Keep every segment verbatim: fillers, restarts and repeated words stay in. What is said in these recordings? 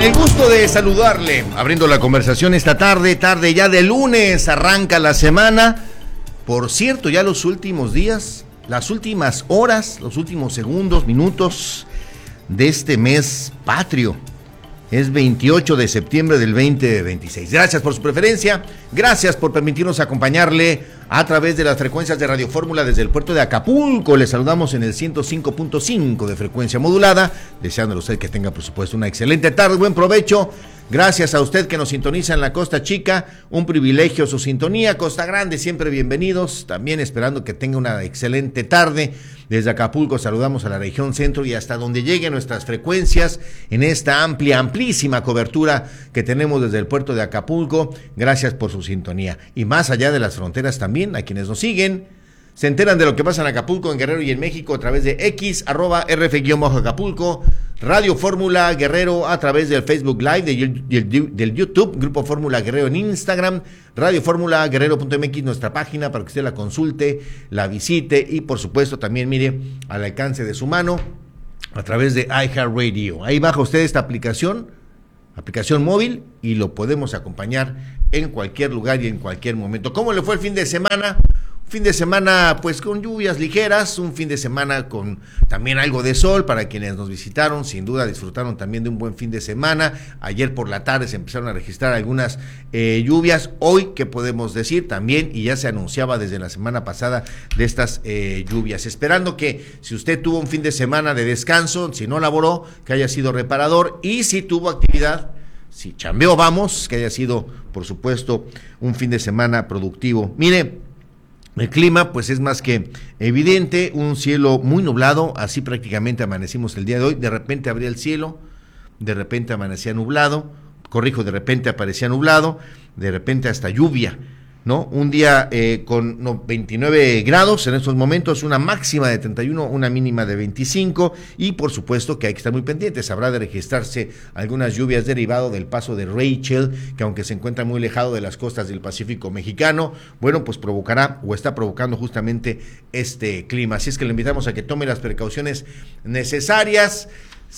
el gusto de saludarle, abriendo la conversación esta tarde, tarde ya de lunes, arranca la semana. Por cierto, ya los últimos días, las últimas horas, los últimos segundos, minutos de este mes patrio. Es veintiocho de septiembre del veinte veintiséis. Gracias por su preferencia, gracias por permitirnos acompañarle a través de las frecuencias de Radio Fórmula desde el puerto de Acapulco. Le saludamos en el ciento cinco punto cinco de frecuencia modulada, deseándole a usted que tenga, por supuesto, una excelente tarde, buen provecho. Gracias a usted que nos sintoniza en la Costa Chica, un privilegio su sintonía. Costa Grande, siempre bienvenidos, también esperando que tenga una excelente tarde. Desde Acapulco saludamos a la región centro y hasta donde lleguen nuestras frecuencias en esta amplia, amplísima cobertura que tenemos desde el puerto de Acapulco. Gracias por su sintonía. Y más allá de las fronteras también, a quienes nos siguen, se enteran de lo que pasa en Acapulco, en Guerrero y en México a través de X, arroba rf-acapulco, Radio Fórmula Guerrero a través del Facebook Live, de, de, del YouTube, Grupo Fórmula Guerrero en Instagram, Radio Fórmula Guerrero punto m x, nuestra página para que usted la consulte, la visite y por supuesto también mire al alcance de su mano a través de iHeartRadio. Ahí baja usted esta aplicación, aplicación móvil, y lo podemos acompañar en cualquier lugar y en cualquier momento. ¿Cómo le fue el fin de semana? Fin de semana pues con lluvias ligeras, un fin de semana con también algo de sol para quienes nos visitaron, sin duda disfrutaron también de un buen fin de semana. Ayer por la tarde se empezaron a registrar algunas eh, lluvias, hoy qué podemos decir también, y ya se anunciaba desde la semana pasada de estas eh, lluvias, esperando que si usted tuvo un fin de semana de descanso, si no laboró, que haya sido reparador, y si tuvo actividad, si chambeó, vamos, que haya sido por supuesto un fin de semana productivo. Mire, el clima pues es más que evidente, un cielo muy nublado, así prácticamente amanecimos el día de hoy. De repente abría el cielo, de repente amanecía nublado, corrijo, de repente aparecía nublado, de repente hasta lluvia, ¿no? Un día eh, con no, veintinueve grados en estos momentos, una máxima de treinta y uno, una mínima de veinticinco, y por supuesto que hay que estar muy pendientes. Habrá de registrarse algunas lluvias derivado del paso de Rachel, que aunque se encuentra muy alejado de las costas del Pacífico mexicano, bueno, pues provocará o está provocando justamente este clima. Así es que le invitamos a que tome las precauciones necesarias.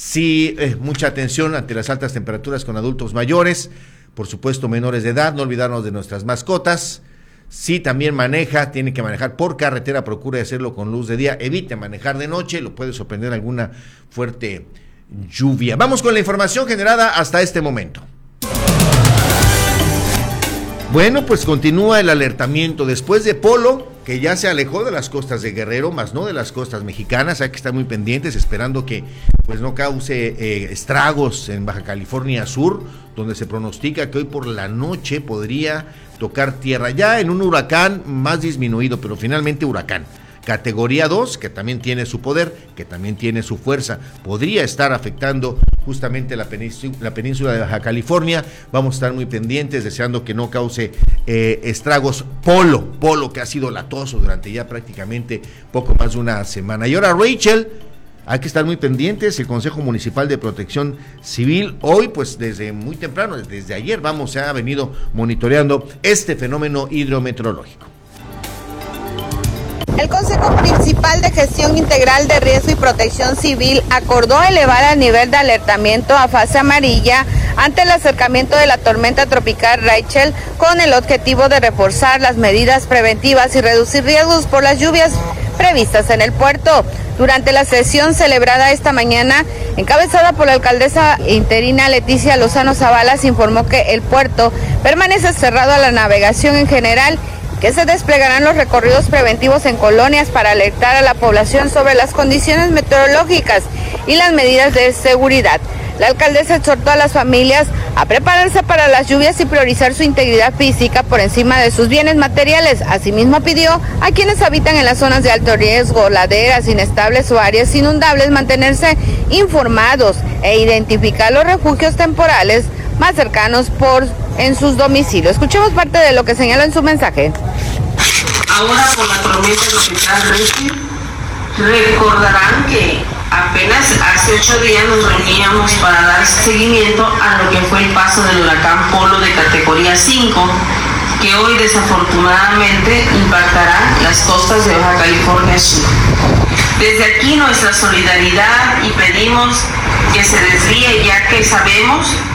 Sí, eh, mucha atención ante las altas temperaturas con adultos mayores, por supuesto menores de edad, no olvidarnos de nuestras mascotas. Si también maneja, tiene que manejar por carretera, procure hacerlo con luz de día, evite manejar de noche, lo puede sorprender alguna fuerte lluvia. Vamos con la información generada hasta este momento. Bueno, pues continúa el alertamiento después de Polo, que ya se alejó de las costas de Guerrero, más no de las costas mexicanas. Hay que estar muy pendientes, esperando que pues no cause eh, estragos en Baja California Sur, donde se pronostica que hoy por la noche podría tocar tierra, ya en un huracán más disminuido, pero finalmente huracán. Categoría dos, que también tiene su poder, que también tiene su fuerza, podría estar afectando justamente la península, la península de Baja California. Vamos a estar muy pendientes, deseando que no cause eh, estragos. Polo, Polo que ha sido latoso durante ya prácticamente poco más de una semana. Y ahora Rachel, hay que estar muy pendientes. El Consejo Municipal de Protección Civil, hoy pues desde muy temprano, desde ayer vamos, se ha venido monitoreando este fenómeno hidrometeorológico. El Consejo Municipal de Gestión Integral de Riesgo y Protección Civil acordó elevar el nivel de alertamiento a fase amarilla ante el acercamiento de la tormenta tropical Rachel, con el objetivo de reforzar las medidas preventivas y reducir riesgos por las lluvias previstas en el puerto. Durante la sesión celebrada esta mañana, encabezada por la alcaldesa interina Leticia Lozano Zavala, se informó que el puerto permanece cerrado a la navegación en general, que se desplegarán los recorridos preventivos en colonias para alertar a la población sobre las condiciones meteorológicas y las medidas de seguridad. La alcaldesa exhortó a las familias a prepararse para las lluvias y priorizar su integridad física por encima de sus bienes materiales. Asimismo, pidió a quienes habitan en las zonas de alto riesgo, laderas inestables o áreas inundables, mantenerse informados e identificar los refugios temporales más cercanos por en sus domicilios. Escuchemos parte de lo que señala en su mensaje. Ahora, por la tormenta tropical Rachel, recordarán que apenas hace ocho días nos reuníamos para dar seguimiento a lo que fue el paso del huracán Polo de categoría cinco, que hoy desafortunadamente impactará las costas de Baja California Sur. Desde aquí nuestra solidaridad y pedimos que se desvíe, ya que sabemos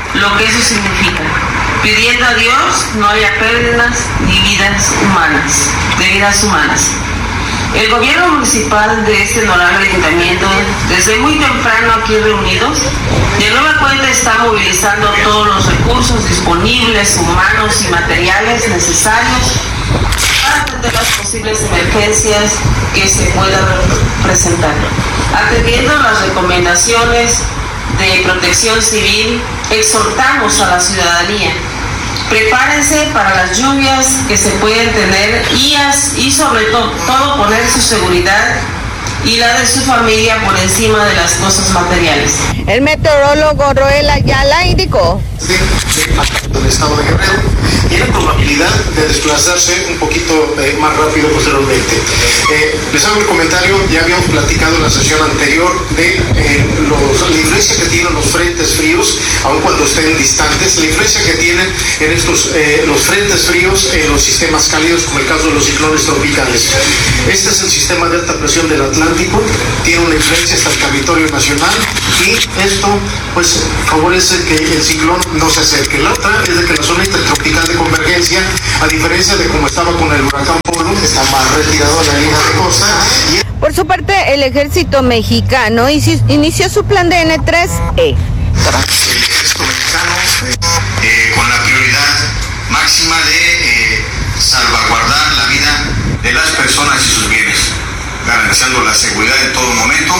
lo que eso significa, pidiendo a Dios no haya pérdidas ni vidas humanas, de vidas humanas. El gobierno municipal de este honorable ayuntamiento, desde muy temprano aquí reunidos, de nueva cuenta está movilizando todos los recursos disponibles, humanos y materiales necesarios para atender las posibles emergencias que se puedan presentar. Atendiendo las recomendaciones de Protección Civil, exhortamos a la ciudadanía: prepárense para las lluvias que se pueden tener y, as, y sobre todo, todo poner su seguridad y la de su familia por encima de las cosas materiales. El meteorólogo Roel Ayala indicó: del estado de Guerrero tiene probabilidad de desplazarse un poquito eh, más rápido posteriormente. Eh, les hago el comentario, ya habíamos platicado en la sesión anterior de eh, los, la influencia que tienen los frentes fríos, aun cuando estén distantes, la influencia que tienen en estos eh, los frentes fríos en los sistemas cálidos, como el caso de los ciclones tropicales. Este es el sistema de alta presión del Atlántico, tiene una influencia hasta el territorio nacional y esto pues favorece que el ciclón no se acerque. La otra es de que la zona intertropical de convergencia, a diferencia de como estaba con el huracán Polo, está más retirado de la línea de costa. Y... Por su parte, el ejército mexicano inició su plan de N tres E. El ejército mexicano eh, con la prioridad máxima de eh, salvaguardar la vida de las personas y sus bienes, garantizando la seguridad en todo momento.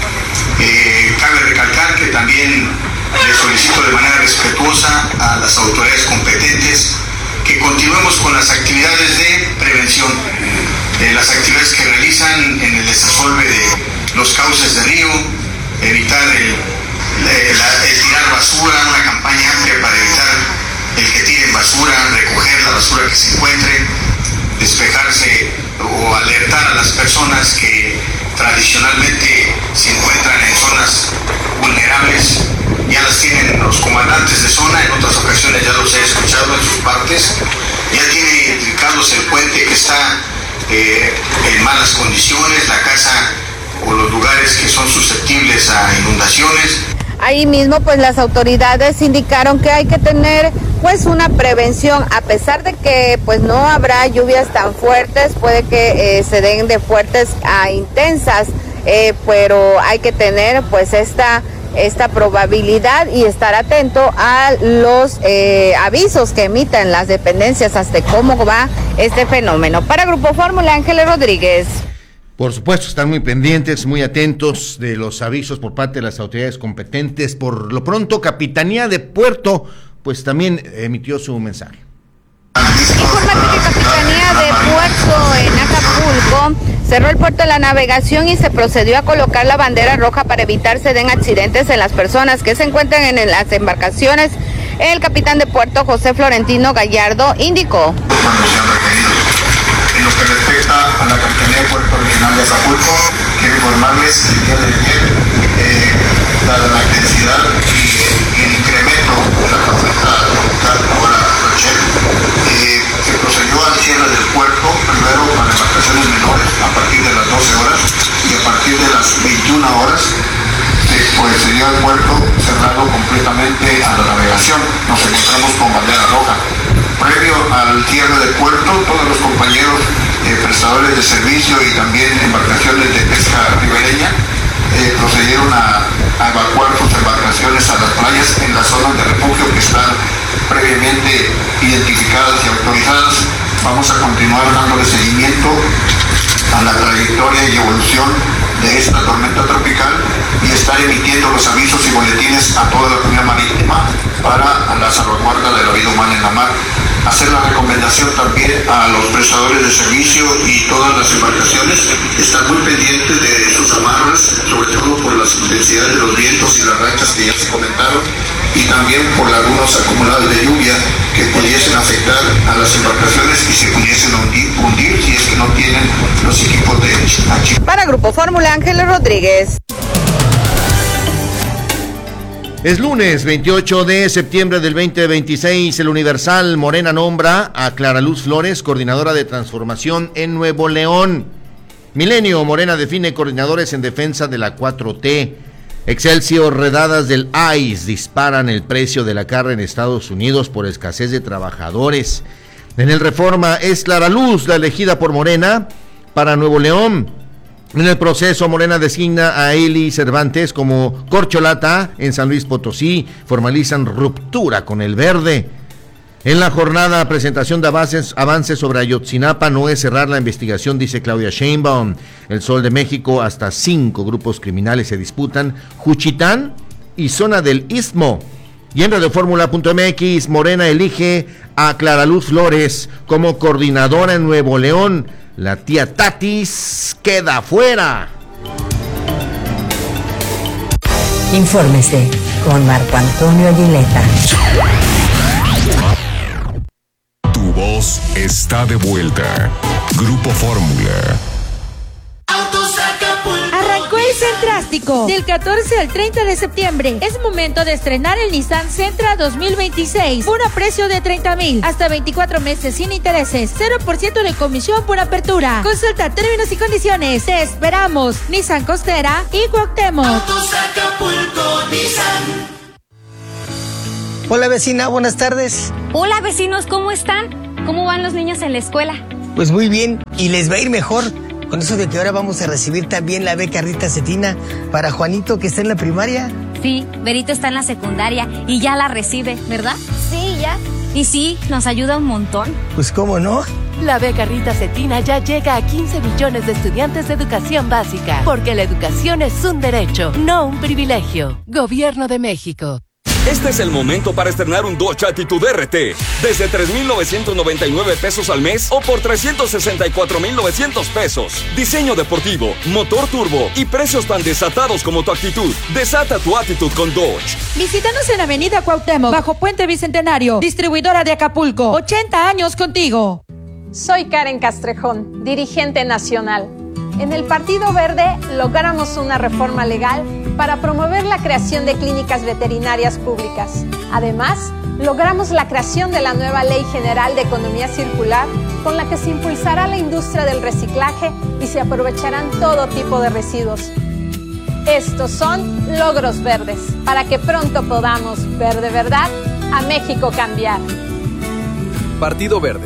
Eh, cabe recalcar que también le solicito de manera respetuosa a las autoridades competentes que continuemos con las actividades de prevención, eh, las actividades que realizan en el desasolve de los cauces de río, evitar el, el, el tirar basura, una campaña amplia para evitar el que tiren basura, recoger la basura que se encuentre, despejarse o alertar a las personas que tradicionalmente se encuentran en zonas vulnerables. Ya las tienen los comandantes de zona, en otras ocasiones ya los he escuchado en sus partes. Ya tiene identificados el puente que está eh, en malas condiciones, la casa o los lugares que son susceptibles a inundaciones. Ahí mismo, pues las autoridades indicaron que hay que tener pues una prevención, a pesar de que pues no habrá lluvias tan fuertes, puede que eh, se den de fuertes a intensas, eh, pero hay que tener pues esta esta probabilidad y estar atento a los eh, avisos que emiten las dependencias hasta cómo va este fenómeno. Para Grupo Fórmula, Ángeles Rodríguez. Por supuesto, están muy pendientes, muy atentos de los avisos por parte de las autoridades competentes. Por lo pronto, Capitanía de Puerto, pues también emitió su mensaje. Informa que Capitanía de Puerto en Acapulco cerró el puerto de la navegación y se procedió a colocar la bandera roja para evitar se den accidentes en las personas que se encuentran en las embarcaciones. El capitán de puerto, José Florentino Gallardo, indicó: en lo que respecta a la Capitanía de Puerto Regional de Acapulco, quiero informarles que el día de ayer, eh, dada la intensidad y el incremento de la tormenta tropical ahora Rachel, eh, se procedió al cierre del puerto, primero para embarcaciones menores a partir de las doce horas y a partir de las veintiuna horas, eh, pues se dio el puerto cerrado completamente a la navegación. Nos encontramos con bandera roja. Previo al cierre del puerto, todos los compañeros eh, prestadores de servicio y también embarcaciones de pesca ribereña eh, procedieron a, a evacuar sus embarcaciones a las playas en las zonas de refugio que están previamente identificadas y autorizadas. Vamos a continuar dándole seguimiento a la trayectoria y evolución de esta tormenta tropical y estar emitiendo los avisos y boletines a toda la comunidad marítima para la salvaguarda de la vida humana en la mar. Hacer la recomendación también a los prestadores de servicio y todas las embarcaciones, estar muy pendientes de sus amarras, sobre todo por las intensidades de los vientos y las rachas que ya se comentaron, y también por lagunas acumuladas de lluvia que pudiesen afectar a las embarcaciones y se pudiesen hundir, hundir si es que no tienen los equipos de H. Para Grupo Fórmula, Ángeles Rodríguez. Es lunes veintiocho de septiembre del veinte veintiséis. El Universal. Morena nombra a Clara Luz Flores coordinadora de transformación en Nuevo León. Milenio. Morena define coordinadores en defensa de la cuatro T. Excelsior, redadas del I C E disparan el precio de la carne en Estados Unidos por escasez de trabajadores. En el Reforma, es Clara Luz la elegida por Morena para Nuevo León. En el proceso, Morena designa a Eli Cervantes como corcholata en San Luis Potosí. Formalizan ruptura con el Verde. En la jornada, presentación de avances, avances sobre Ayotzinapa, no es cerrar la investigación, dice Claudia Sheinbaum. El Sol de México, hasta cinco grupos criminales se disputan Juchitán y zona del Istmo. Y en Radioformula punto m x, Morena elige a Clara Luz Flores como coordinadora en Nuevo León. La tía Tatis queda fuera. Infórmese con Marco Antonio Aguileta. Tu voz está de vuelta. Grupo Fórmula. Arrancó el Centrástico del catorce al treinta de septiembre. Es momento de estrenar el Nissan Sentra dos mil veintiséis. Por a precio de treinta mil, hasta veinticuatro meses sin intereses, cero por ciento de comisión por apertura. Consulta términos y condiciones. Te esperamos. Nissan Costera y Cuauhtémoc. Autos Acapulco, Nissan. Hola vecina, buenas tardes. Hola vecinos, ¿cómo están? ¿Cómo van los niños en la escuela? Pues muy bien, y les va a ir mejor. Con eso de que ahora vamos a recibir también la beca Rita Cetina para Juanito, que está en la primaria. Sí, Berito está en la secundaria y ya la recibe, ¿verdad? Sí, ya. Y sí, nos ayuda un montón. Pues cómo no. La beca Rita Cetina ya llega a quince millones de estudiantes de educación básica, porque la educación es un derecho, no un privilegio. Gobierno de México. Este es el momento para estrenar un Dodge Attitude R T desde tres mil novecientos noventa y nueve pesos al mes o por trescientos sesenta y cuatro mil novecientos pesos. Diseño deportivo, motor turbo y precios tan desatados como tu actitud. Desata tu actitud con Dodge. Visítanos en Avenida Cuauhtémoc, bajo Puente Bicentenario, distribuidora de Acapulco. ochenta años contigo. Soy Karen Castrejón, dirigente nacional. En el Partido Verde logramos una reforma legal para promover la creación de clínicas veterinarias públicas. Además, logramos la creación de la nueva Ley General de Economía Circular, con la que se impulsará la industria del reciclaje y se aprovecharán todo tipo de residuos. Estos son logros verdes, para que pronto podamos ver de verdad a México cambiar. Partido Verde.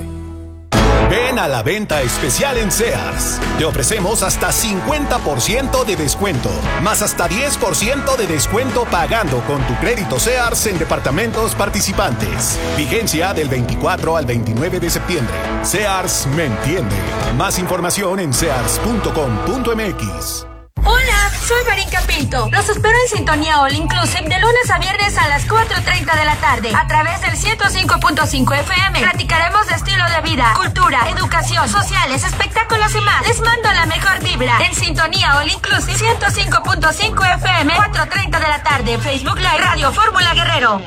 Ven a la venta especial en Sears. Te ofrecemos hasta cincuenta por ciento de descuento, más hasta diez por ciento de descuento pagando con tu crédito Sears en departamentos participantes. Vigencia del veinticuatro al veintinueve de septiembre. Sears me entiende. Más información en sears punto com punto m x. Hola, soy Marín Pinto. Los espero en Sintonía All Inclusive de lunes a viernes a las cuatro treinta de la tarde a través del ciento cinco punto cinco F M. Platicaremos de estilo de vida, cultura, educación, sociales, espectáculos y más. Les mando la mejor vibra en Sintonía All Inclusive ciento cinco punto cinco F M, cuatro treinta de la tarde, Facebook Live, Radio Fórmula Guerrero.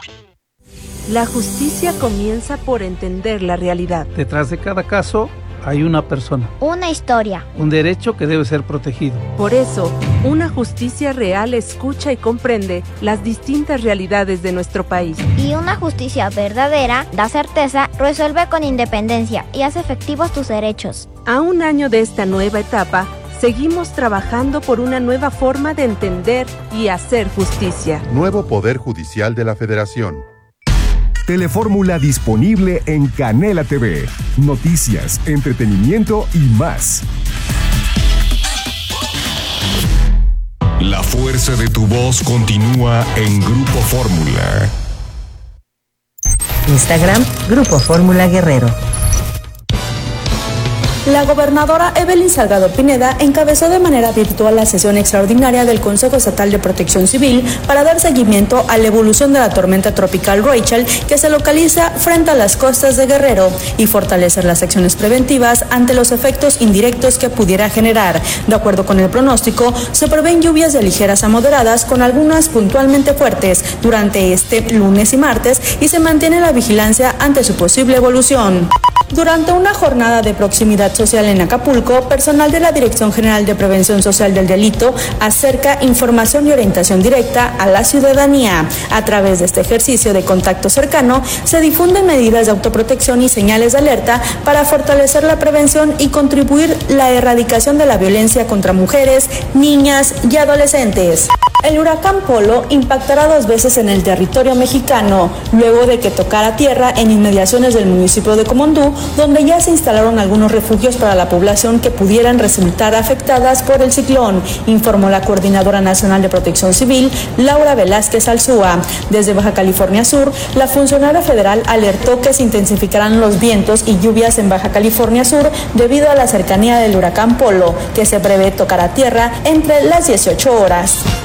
La justicia comienza por entender la realidad. Detrás de cada caso hay una persona. Una historia. Un derecho que debe ser protegido. Por eso, una justicia real escucha y comprende las distintas realidades de nuestro país. Y una justicia verdadera da certeza, resuelve con independencia y hace efectivos tus derechos. A un año de esta nueva etapa, seguimos trabajando por una nueva forma de entender y hacer justicia. Nuevo Poder Judicial de la Federación. Telefórmula disponible en Canela T V. Noticias, entretenimiento y más. La fuerza de tu voz continúa en Grupo Fórmula. Instagram, Grupo Fórmula Guerrero. La gobernadora Evelyn Salgado Pineda encabezó de manera virtual la sesión extraordinaria del Consejo Estatal de Protección Civil para dar seguimiento a la evolución de la tormenta tropical Rachel, que se localiza frente a las costas de Guerrero, y fortalecer las acciones preventivas ante los efectos indirectos que pudiera generar. De acuerdo con el pronóstico, se prevén lluvias de ligeras a moderadas, con algunas puntualmente fuertes durante este lunes y martes, y se mantiene la vigilancia ante su posible evolución. Durante una jornada de proximidad social en Acapulco, personal de la Dirección General de Prevención Social del Delito acerca información y orientación directa a la ciudadanía. A través de este ejercicio de contacto cercano, se difunden medidas de autoprotección y señales de alerta para fortalecer la prevención y contribuir la erradicación de la violencia contra mujeres, niñas y adolescentes. El huracán Polo impactará dos veces en el territorio mexicano, luego de que tocara tierra en inmediaciones del municipio de Comondú, donde ya se instalaron algunos refugios para la población que pudieran resultar afectadas por el ciclón, informó la Coordinadora Nacional de Protección Civil, Laura Velázquez Alzúa. Desde Baja California Sur, la funcionaria federal alertó que se intensificarán los vientos y lluvias en Baja California Sur debido a la cercanía del huracán Polo, que se prevé tocar a tierra entre las dieciocho horas.